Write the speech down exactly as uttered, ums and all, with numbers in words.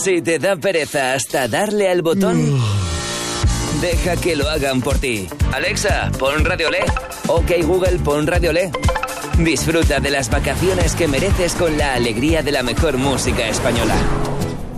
Si te da pereza hasta darle al botón, deja que lo hagan por ti. Alexa, pon Radio Olé. Ok Google, pon Radio Olé. Disfruta de las vacaciones que mereces con la alegría de la mejor música española.